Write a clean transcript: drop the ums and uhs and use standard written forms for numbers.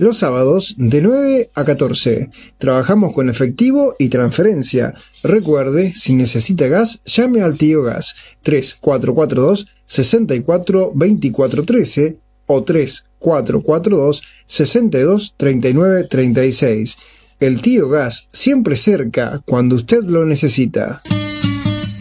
Los sábados de 9 a 14. Trabajamos con efectivo y transferencia. Recuerde, si necesita gas, llame al Tío Gas 3442 64 24 13 o 3442 62 39 36. El Tío Gas, siempre cerca cuando usted lo necesita.